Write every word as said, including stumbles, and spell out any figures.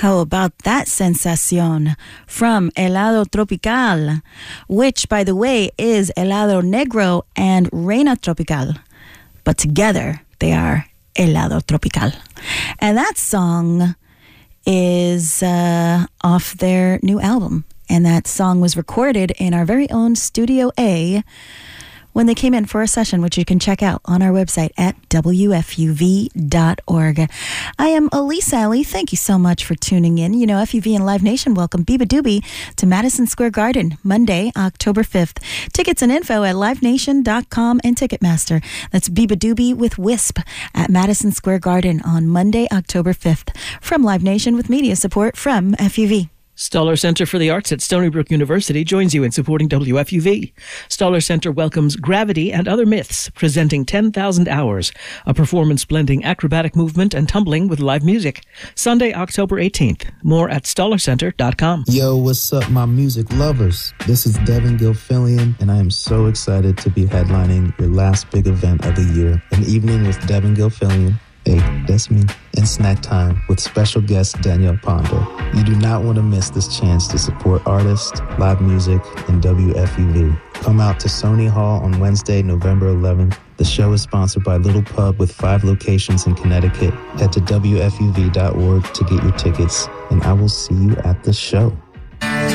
How about that sensación from Helado Tropical, which, by the way, is Helado Negro and Reina Tropical. But together, they are Helado Tropical. And that song is uh, off their new album. And that song was recorded in our very own Studio A when they came in for a session, which you can check out on our website at W F U V dot org. I am Elise Alley. Thank you so much for tuning in. You know, F U V and Live Nation welcome Biba Doobie to Madison Square Garden, Monday, October fifth. Tickets and info at live nation dot com and Ticketmaster. That's Biba Doobie with Wisp at Madison Square Garden on Monday, October fifth. From Live Nation with media support from F U V. Stoller Center for the Arts at Stony Brook University joins you in supporting W F U V. Stoller Center welcomes Gravity and Other Myths, presenting ten thousand Hours, a performance blending acrobatic movement and tumbling with live music. Sunday, October eighteenth. More at stoller center dot com. Yo, what's up, my music lovers? This is Devin Gilfillian, and I am so excited to be headlining your last big event of the year, An Evening with Devin Gilfillian. Hey, that's me. And Snack Time with special guest Danielle Pondo. You do not want to miss this chance to support artists, live music, and W F U V. Come out to Sony Hall on Wednesday, November eleventh. The show is sponsored by Little Pub with five locations in Connecticut. Head to W F U V dot org to get your tickets, and I will see you at the show.